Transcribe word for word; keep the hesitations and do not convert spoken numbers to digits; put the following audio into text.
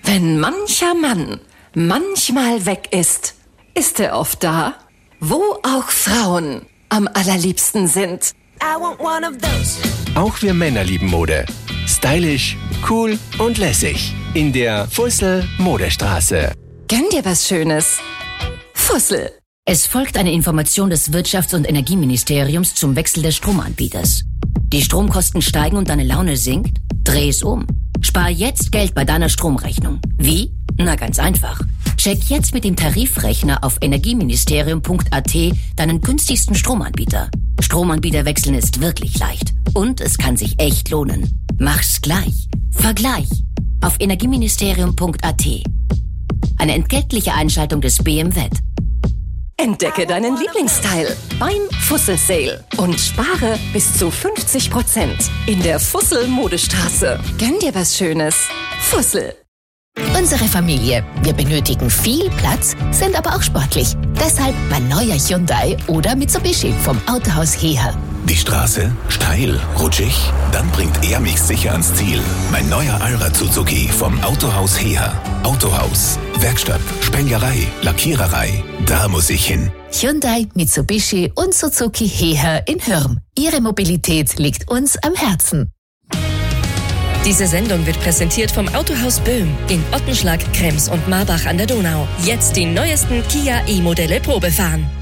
Wenn mancher Mann manchmal weg ist, ist er oft da, wo auch Frauen am allerliebsten sind. I want one of those. Auch wir Männer lieben Mode. Stylisch, cool und lässig. In der Fussel Modestraße. Gönn dir was Schönes. Fussel. Es folgt eine Information des Wirtschafts- und Energieministeriums zum Wechsel des Stromanbieters. Die Stromkosten steigen und deine Laune sinkt? Dreh es um. Spar jetzt Geld bei deiner Stromrechnung. Wie? Na, ganz einfach. Check jetzt mit dem Tarifrechner auf energieministerium punkt a t deinen günstigsten Stromanbieter. Stromanbieter wechseln ist wirklich leicht. Und es kann sich echt lohnen. Mach's gleich. Vergleich. Auf energieministerium punkt a t. Eine entgeltliche Einschaltung des B M W. Entdecke deinen Lieblingsteil beim Fussel Sale und spare bis zu fünfzig Prozent in der Fussel Modestraße. Gönn dir was Schönes. Fussel. Unsere Familie. Wir benötigen viel Platz, sind aber auch sportlich. Deshalb mein neuer Hyundai oder Mitsubishi vom Autohaus Heher. Die Straße? Steil? Rutschig? Dann bringt er mich sicher ans Ziel. Mein neuer Allrad Suzuki vom Autohaus Heher. Autohaus, Werkstatt, Spenglerei, Lackiererei. Da muss ich hin. Hyundai, Mitsubishi und Suzuki Heher in Hürm. Ihre Mobilität liegt uns am Herzen. Diese Sendung wird präsentiert vom Autohaus Böhm in Ottenschlag, Krems und Marbach an der Donau. Jetzt die neuesten Kia E-Modelle Probefahren.